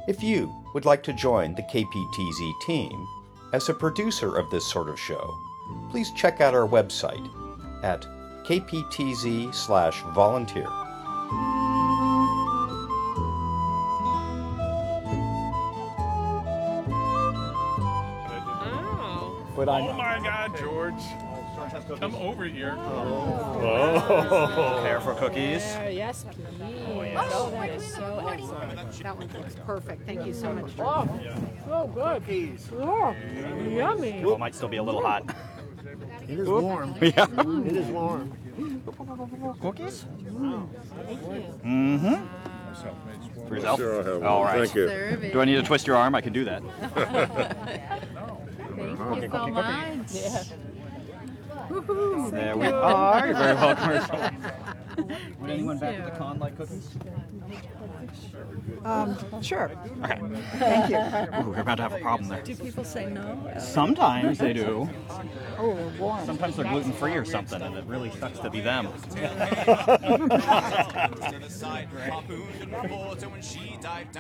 If you would like to join the KPTZ team as a producer of this sort of show, please check out our website at kptz/volunteer. But Oh my God, George! Come over here. Prepare for cookies. Yes, please. Oh, that is so excellent. That one looks perfect. Thank you so much. Oh, so good. Oh, yummy. Well, it might still be a little hot. It is warm. Yeah. It is warm. Cookies? Thank you. Mm-hmm. For yourself? Sure, I'll have one. All right. Thank you. Do I need to twist your arm? I can do that. Thank you so much. Yeah. There we are. You're very welcome. Would anyone back you. at the con like cookies? Sure. Okay. Thank you. Ooh, we're about to have a problem there. Do people say no? Sometimes they do. Oh, they're warm. Sometimes they're gluten-free or something, and it really sucks to be them. to the side, harpooned and reported when she dived down.